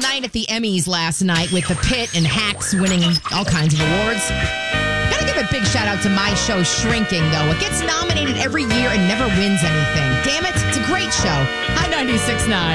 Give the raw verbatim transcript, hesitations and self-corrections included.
night at the Emmys last night with The Pit and Hacks winning all kinds of awards. Gotta give a big shout out to my show, Shrinking, though. It gets nominated every year and never wins anything. Damn it, it's a great show. Hi, ninety-six point nine.